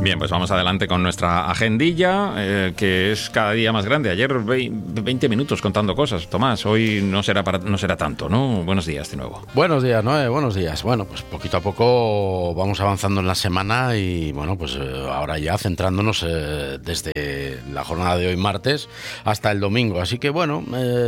Bien, pues vamos adelante con nuestra agendilla, que es cada día más grande. Ayer 20 minutos contando cosas. Tomás, hoy no será tanto, ¿no? Buenos días de nuevo. Buenos días, Noé, buenos días. Bueno, pues poquito a poco vamos avanzando en la semana y bueno, pues ahora ya centrándonos desde la jornada de hoy martes hasta el domingo. Así que bueno,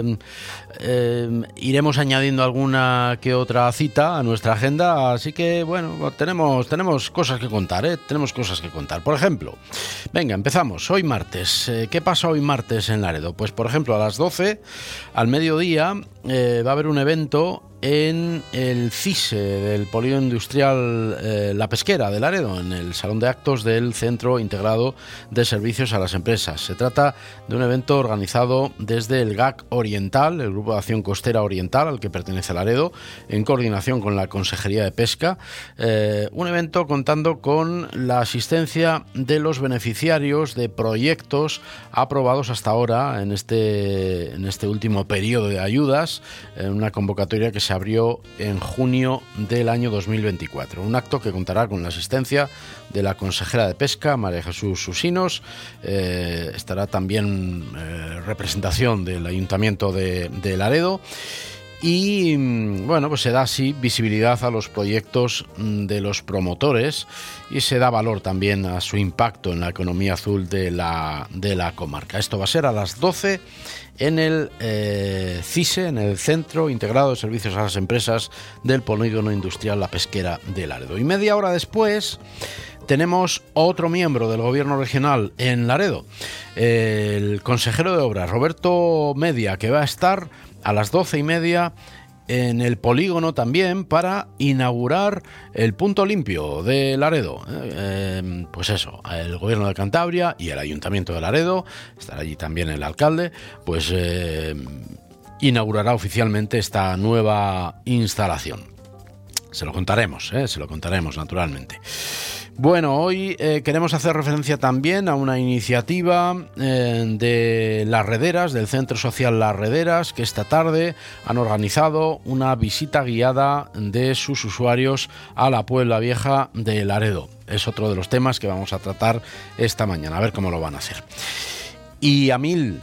iremos añadiendo alguna que otra cita a nuestra agenda. Así que bueno, tenemos cosas que contar, tenemos cosas que contar. Por ejemplo, venga, empezamos. Hoy martes. ¿Qué pasa hoy martes en Laredo? Pues por ejemplo, a las 12, al mediodía, va a haber un evento en el CISE del Polígono Industrial La Pesquera de Laredo, en el Salón de Actos del Centro Integrado de Servicios a las Empresas. Se trata de un evento organizado desde el GAC Oriental, el Grupo de Acción Costera Oriental, al que pertenece Laredo, en coordinación con la Consejería de Pesca. Un evento contando con la asistencia de los beneficiarios de proyectos aprobados hasta ahora en este último periodo de ayudas, en una convocatoria que se abrió en junio del año 2024. Un acto que contará con la asistencia de la consejera de Pesca, María Jesús Susinos. Estará también representación del Ayuntamiento de Laredo. Y bueno, pues se da así visibilidad a los proyectos de los promotores y se da valor también a su impacto en la economía azul de la comarca. Esto va a ser a las 12 en el CISE, en el Centro Integrado de Servicios a las Empresas del Polígono Industrial La Pesquera de Laredo. Y media hora después tenemos otro miembro del Gobierno regional en Laredo, el consejero de Obras, Roberto Media, que va a estar a las 12:30 en el polígono también para inaugurar el punto limpio de Laredo. Pues eso, el Gobierno de Cantabria y el Ayuntamiento de Laredo, estará allí también el alcalde, pues inaugurará oficialmente esta nueva instalación. Se lo contaremos naturalmente. Bueno, hoy queremos hacer referencia también a una iniciativa de Las Rederas, del Centro Social Las Rederas, que esta tarde han organizado una visita guiada de sus usuarios a la Puebla Vieja de Laredo. Es otro de los temas que vamos a tratar esta mañana, a ver cómo lo van a hacer. Y AMIL,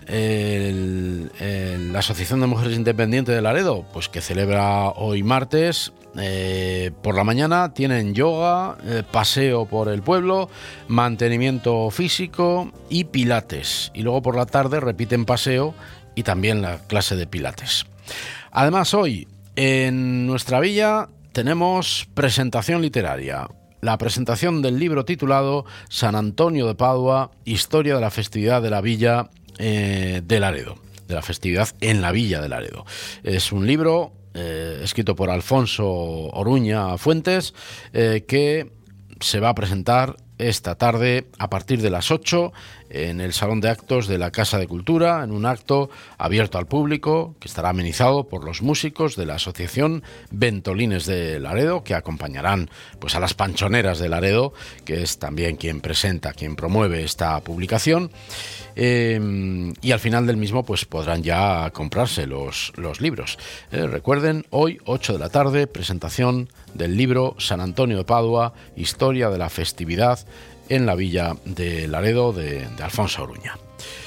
la Asociación de Mujeres Independientes de Laredo, pues que celebra hoy martes, por la mañana tienen yoga, paseo por el pueblo, mantenimiento físico y pilates. Y luego por la tarde repiten paseo y también la clase de pilates. Además, hoy en nuestra villa tenemos presentación literaria. La presentación del libro titulado San Antonio de Padua, historia de la festividad de la villa de Laredo, de la festividad en la villa de Laredo. Es un libro escrito por Alfonso Oruña Fuentes, que se va a presentar esta tarde a partir de las 8 en el Salón de Actos de la Casa de Cultura, en un acto abierto al público que estará amenizado por los músicos de la Asociación Ventolines de Laredo, que acompañarán pues a las Panchoneras de Laredo, que es también quien promueve esta publicación. Y al final del mismo pues podrán ya comprarse los libros. Recuerden, hoy 8 de la tarde, presentación del libro San Antonio de Padua, historia de la festividad en la villa de Laredo de Alfonso Oruña.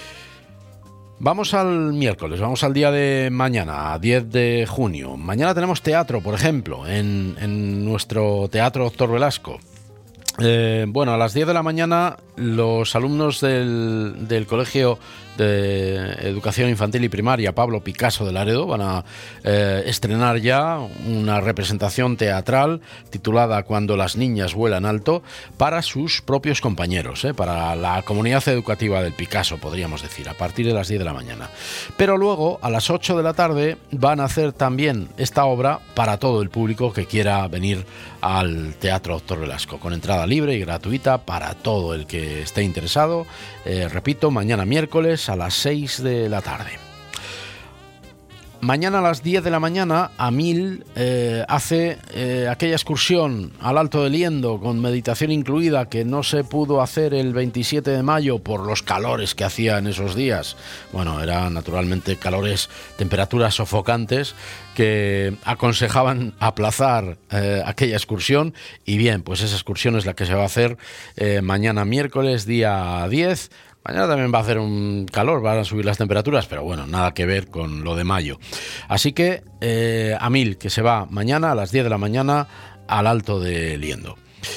Vamos al miércoles, vamos al día de mañana, 10 de junio. Mañana tenemos teatro, por ejemplo, en nuestro Teatro Doctor Velasco. Bueno, a las 10 de la mañana los alumnos del Colegio de Educación Infantil y Primaria Pablo Picasso de Laredo van a estrenar ya una representación teatral titulada Cuando las niñas vuelan alto para sus propios compañeros, para la comunidad educativa del Picasso, podríamos decir, a partir de las 10 de la mañana. Pero luego, a las 8 de la tarde, van a hacer también esta obra para todo el público que quiera venir al Teatro Doctor Velasco, con entrada libre y gratuita para todo el que esté interesado. Repito, mañana miércoles a las 6 de la tarde. mañana a las 10 de la mañana, Amil hace aquella excursión al Alto de Liendo con meditación incluida que no se pudo hacer el 27 de mayo por los calores que hacía en esos días. Bueno, eran naturalmente calores, temperaturas sofocantes que aconsejaban aplazar aquella excursión. Y bien, pues esa excursión es la que se va a hacer mañana miércoles, día 10. Mañana también va a hacer un calor, van a subir las temperaturas, pero bueno, nada que ver con lo de mayo. Así que Amil, que se va mañana a las 10 de la mañana al Alto de Liendo.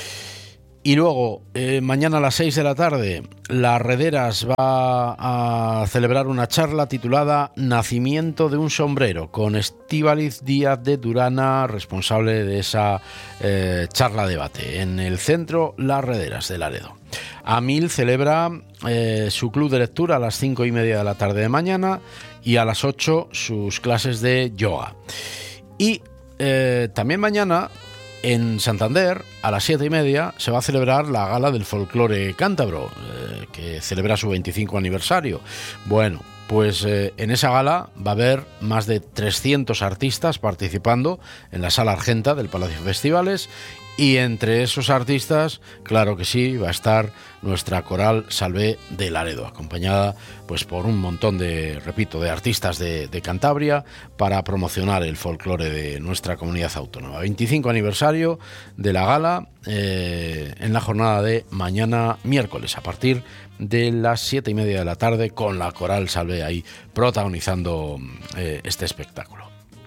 Y luego, mañana a las 6 de la tarde, Las Rederas va a celebrar una charla titulada Nacimiento de un sombrero, con Estíbaliz Díaz de Durana, responsable de esa charla-debate, en el centro Las Rederas de Laredo. Amil celebra su club de lectura a las 5:30 de la tarde de mañana y a las 8 sus clases de yoga. Y también mañana, en Santander, a las 7:30, se va a celebrar la Gala del Folclore Cántabro, que celebra su 25 aniversario. Bueno, pues en esa gala va a haber más de 300 artistas participando en la Sala Argenta del Palacio de Festivales. Y entre esos artistas, claro que sí, va a estar nuestra coral Salvé de Laredo, acompañada pues por un montón de artistas de Cantabria para promocionar el folclore de nuestra comunidad autónoma. 25 aniversario de la gala en la jornada de mañana miércoles, a partir de las 7:30 de la tarde, con la coral Salvé ahí protagonizando este espectáculo.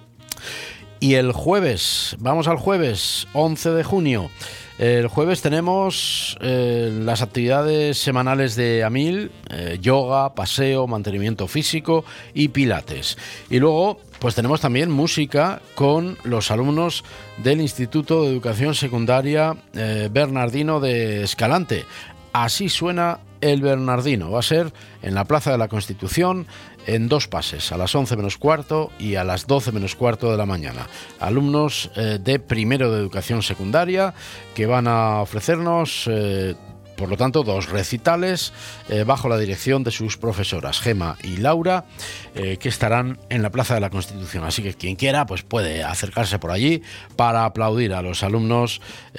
Y el jueves, vamos al jueves 11 de junio. El jueves tenemos las actividades semanales de Amil, yoga, paseo, mantenimiento físico y pilates. Y luego pues tenemos también música con los alumnos del Instituto de Educación Secundaria Bernardino de Escalante. Así suena el Bernardino. Va a ser en la Plaza de la Constitución, en dos pases, a las 11 menos cuarto y a las 12 menos cuarto de la mañana. Alumnos de primero de educación secundaria que van a ofrecernos, por lo tanto, dos recitales bajo la dirección de sus profesoras, Gema y Laura, que estarán en la Plaza de la Constitución. Así que quien quiera pues puede acercarse por allí para aplaudir a los alumnos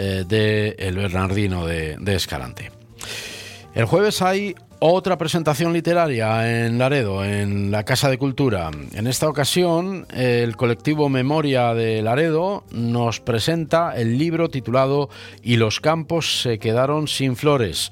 del Bernardino de Escalante. El jueves hay otra presentación literaria en Laredo, en la Casa de Cultura. En esta ocasión, el colectivo Memoria de Laredo nos presenta el libro titulado Y los campos se quedaron sin flores,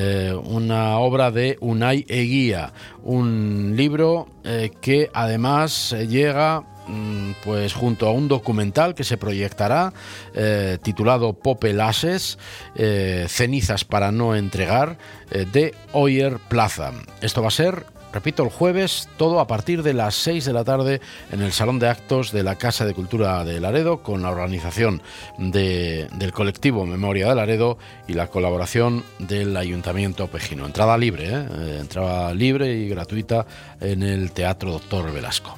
una obra de Unai Eguía, un libro que además llega pues junto a un documental que se proyectará titulado Popelases, cenizas para no entregar, de Oyer Plaza. Esto va a ser, repito, el jueves, todo a partir de las 6 de la tarde en el Salón de Actos de la Casa de Cultura de Laredo, con la organización del colectivo Memoria de Laredo y la colaboración del Ayuntamiento Pejino. Entrada libre, entrada libre y gratuita en el Teatro Doctor Velasco.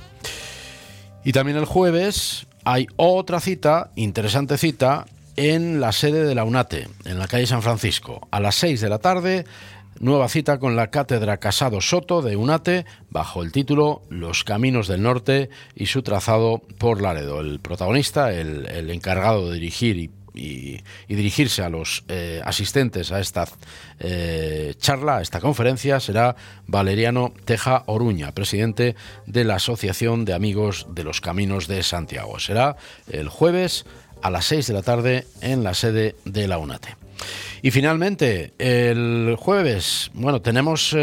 Y también el jueves hay otra cita, interesante cita, en la sede de la UNATE, en la calle San Francisco. A las 6 de la tarde, nueva cita con la Cátedra Casado Soto de UNATE, bajo el título Los Caminos del Norte y su trazado por Laredo. El protagonista, el encargado de dirigir y dirigirse a los asistentes a esta charla, a esta conferencia, será Valeriano Teja Oruña, presidente de la Asociación de Amigos de los Caminos de Santiago. Será el jueves a las 6 de la tarde en la sede de la UNATE. Y finalmente, el jueves, tenemos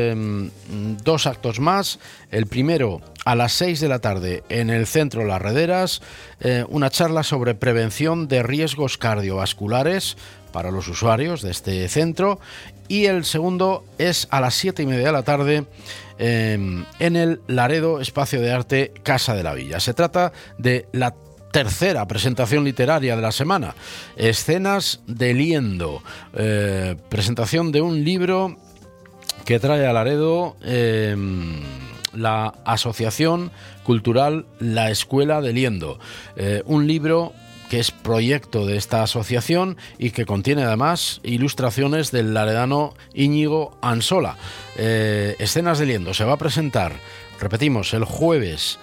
dos actos más. El primero, a las 6 de la tarde, en el Centro Las Rederas, una charla sobre prevención de riesgos cardiovasculares para los usuarios de este centro. Y el segundo es a las 7:30 de la tarde, en el Laredo Espacio de Arte Casa de la Villa. Se trata de la tercera presentación literaria de la semana, Escenas de Liendo, presentación de un libro que trae a Laredo la Asociación Cultural La Escuela de Liendo, un libro que es proyecto de esta asociación y que contiene además ilustraciones del laredano Íñigo Ansola. Escenas de Liendo se va a presentar, repetimos, el jueves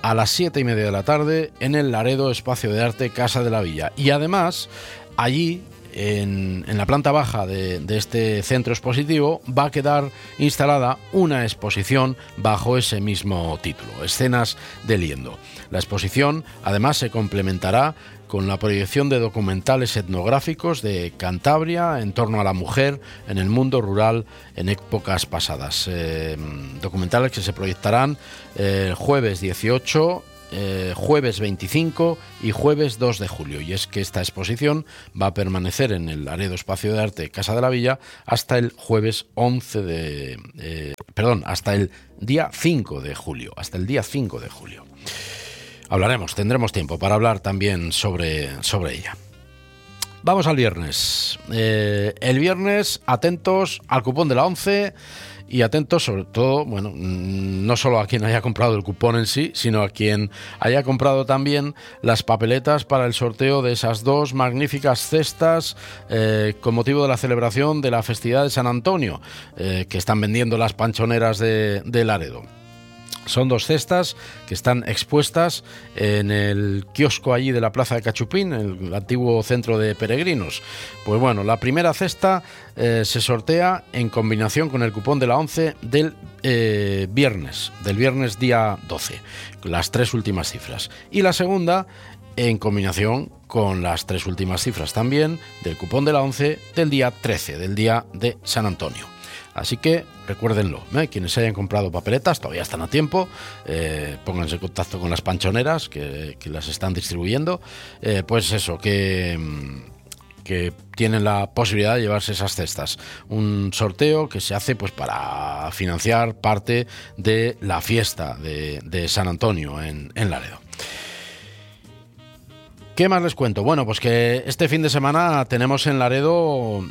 a las 7:30 de la tarde en el Laredo Espacio de Arte Casa de la Villa. Y además, allí, en la planta baja de este centro expositivo, va a quedar instalada una exposición bajo ese mismo título, Escenas de Liendo. La exposición, además, se complementará con la proyección de documentales etnográficos de Cantabria en torno a la mujer en el mundo rural en épocas pasadas. Documentales que se proyectarán jueves 18, jueves 25 y jueves 2 de julio. Y es que esta exposición va a permanecer en el Laredo Espacio de Arte Casa de la Villa hasta el jueves 11 hasta el día 5 de julio. Hasta el día 5 de julio. Tendremos tiempo para hablar también sobre ella. Vamos al viernes. El viernes, atentos al cupón de la ONCE y atentos sobre todo, bueno, no solo a quien haya comprado el cupón en sí, sino a quien haya comprado también las papeletas para el sorteo de esas 2 magníficas cestas con motivo de la celebración de la festividad de San Antonio, que están vendiendo las panchoneras de Laredo. Son 2 cestas que están expuestas en el kiosco allí de la Plaza de Cachupín, el antiguo centro de peregrinos. Pues bueno, la primera cesta se sortea en combinación con el cupón de la ONCE del viernes día 12, las 3 últimas cifras. Y la segunda en combinación con las 3 últimas cifras también del cupón de la ONCE del día 13, del día de San Antonio. Así que recuérdenlo, quienes hayan comprado papeletas todavía están a tiempo, pónganse en contacto con las panchoneras que las están distribuyendo, pues eso, que tienen la posibilidad de llevarse esas cestas. Un sorteo que se hace pues para financiar parte de la fiesta de San Antonio en Laredo. ¿Qué más les cuento? Bueno, pues que este fin de semana tenemos en Laredo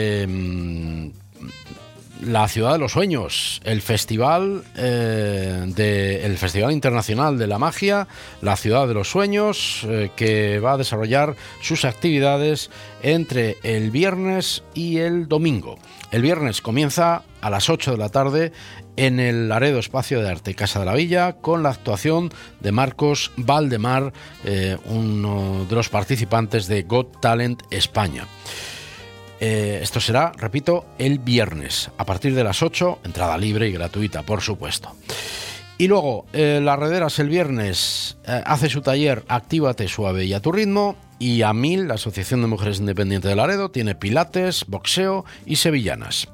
la Ciudad de los Sueños, el Festival Internacional de la Magia, la Ciudad de los Sueños, que va a desarrollar sus actividades entre el viernes y el domingo. El viernes comienza a las 8 de la tarde en el Laredo Espacio de Arte Casa de la Villa con la actuación de Marcos Valdemar, uno de los participantes de Got Talent España. Esto será, repito, el viernes, a partir de las 8, entrada libre y gratuita, por supuesto. Y luego, Las Rederas el viernes hace su taller Actívate suave y a tu ritmo, y AMIL, la Asociación de Mujeres Independientes de Laredo, tiene pilates, boxeo y sevillanas.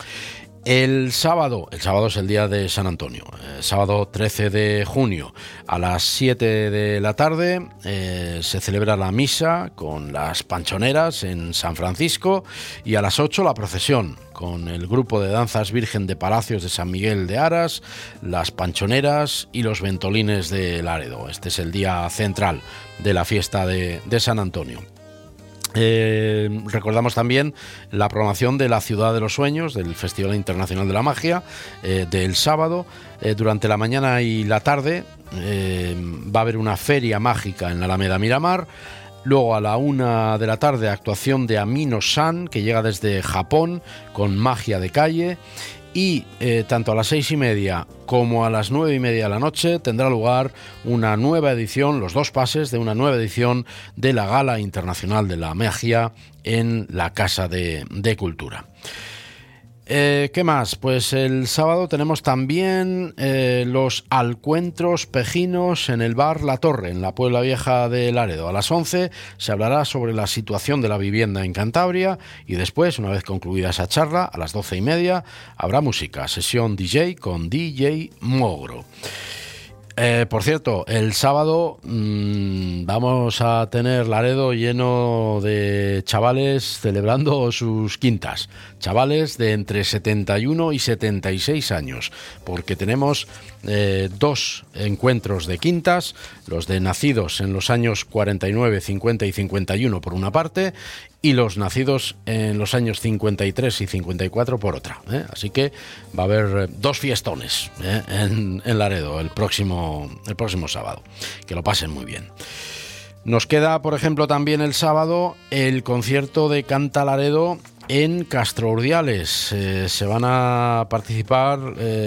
El sábado es el día de San Antonio, sábado 13 de junio, a las 7 de la tarde se celebra la misa con las panchoneras en San Francisco y a las 8 la procesión con el grupo de danzas Virgen de Palacios de San Miguel de Aras, las panchoneras y los ventolines de Laredo. Este es el día central de la fiesta de San Antonio. Recordamos también la programación de la Ciudad de los Sueños, del Festival Internacional de la Magia, del sábado. Durante la mañana y la tarde va a haber una feria mágica en la Alameda Miramar. Luego a la 1 de la tarde actuación de Amino-san, que llega desde Japón con magia de calle. Y tanto a las 6:30 como a las 9:30 de la noche tendrá lugar una nueva edición, los 2 pases de una nueva edición de la Gala Internacional de la Magia en la Casa de Cultura. ¿Qué más? Pues el sábado tenemos también los alcuentros pejinos en el bar La Torre, en la Puebla Vieja de Laredo. A las 11 se hablará sobre la situación de la vivienda en Cantabria y después, una vez concluida esa charla, a las 12:30 habrá música, sesión DJ con DJ Mogro. Por cierto, el sábado vamos a tener Laredo lleno de chavales celebrando sus quintas, chavales de entre 71 y 76 años, porque tenemos 2 encuentros de quintas, los de nacidos en los años 49, 50 y 51 por una parte, y los nacidos en los años 53 y 54 por otra. Así que va a haber 2 fiestones en Laredo el próximo sábado. Que lo pasen muy bien. Nos queda, por ejemplo, también el sábado el concierto de Canta Laredo en Castro Urdiales. Se van a participar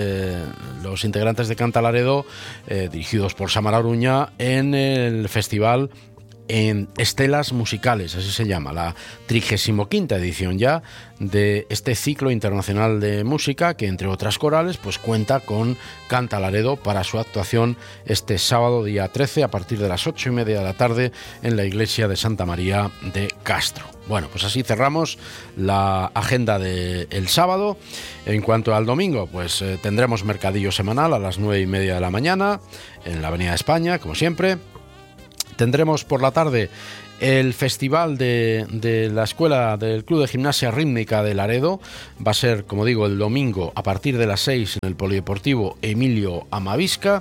los integrantes de Canta Laredo, dirigidos por Samara Oruña, en el festival en Estelas Musicales, así se llama, la 35ª edición ya de este ciclo internacional de música que, entre otras corales, pues cuenta con Canta Laredo para su actuación este sábado día 13 a partir de las 8:30 de la tarde en la iglesia de Santa María de Castro. Bueno, pues así cerramos la agenda del sábado. En cuanto al domingo, pues tendremos mercadillo semanal a las 9:30 de la mañana en la Avenida de España, como siempre. Tendremos por la tarde el festival de la escuela del Club de Gimnasia Rítmica de Laredo. Va a ser, como digo, el domingo a partir de las 6 en el Polideportivo Emilio Amavisca.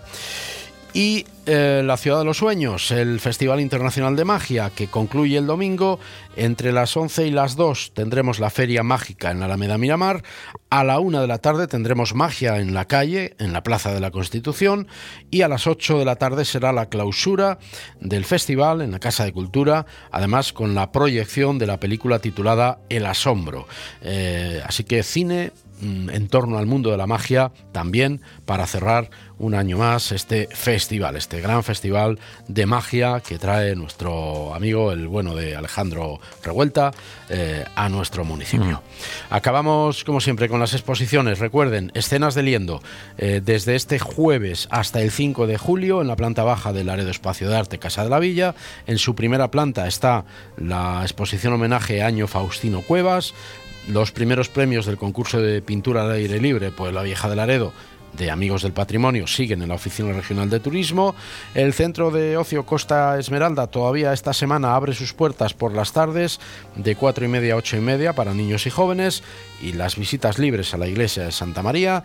Y la Ciudad de los Sueños, el Festival Internacional de Magia, que concluye el domingo. Entre las 11 y las 2 tendremos la Feria Mágica en la Alameda Miramar. A la 1 de la tarde tendremos magia en la calle, en la Plaza de la Constitución. Y a las 8 de la tarde será la clausura del festival en la Casa de Cultura, además con la proyección de la película titulada El Asombro. Así que cine en torno al mundo de la magia también para cerrar un año más este festival, este gran festival de magia que trae nuestro amigo, el bueno de Alejandro Revuelta, a nuestro municipio. Acabamos, como siempre, con las exposiciones. Recuerden, Escenas de Liendo, desde este jueves hasta el 5 de julio en la planta baja del Laredo Espacio de Arte Casa de la Villa. En su primera planta está la exposición homenaje Año Faustino Cuevas. Los primeros premios del concurso de pintura al aire libre por la Vieja de Laredo de Amigos del Patrimonio siguen en la Oficina Regional de Turismo. El Centro de Ocio Costa Esmeralda todavía esta semana abre sus puertas por las tardes de 4:30 a 8:30 para niños y jóvenes, y las visitas libres a la iglesia de Santa María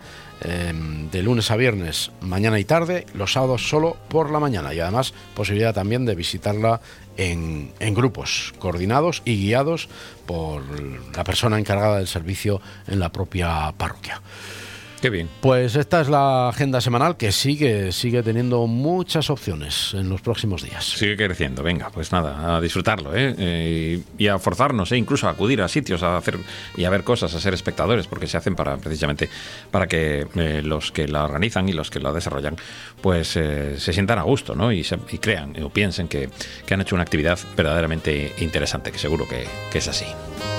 de lunes a viernes mañana y tarde, los sábados solo por la mañana, y además posibilidad también de visitarla en grupos coordinados y guiados por la persona encargada del servicio en la propia parroquia. Qué bien. Pues esta es la agenda semanal que sigue teniendo muchas opciones en los próximos días. Sigue creciendo, venga, pues nada, a disfrutarlo, y a forzarnos, incluso a acudir a sitios, a hacer y a ver cosas, a ser espectadores, porque se hacen precisamente para que los que la organizan y los que la desarrollan, pues se sientan a gusto, ¿no? Y crean o piensen que han hecho una actividad verdaderamente interesante, que seguro que es así.